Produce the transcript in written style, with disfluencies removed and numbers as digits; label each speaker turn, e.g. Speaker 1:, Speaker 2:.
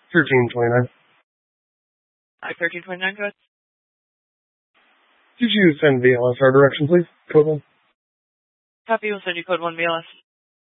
Speaker 1: 1329.
Speaker 2: 1329, go ahead.
Speaker 1: Did you send VLS our direction, please? Code 1.
Speaker 2: Copy, we'll send you code 1 VLS.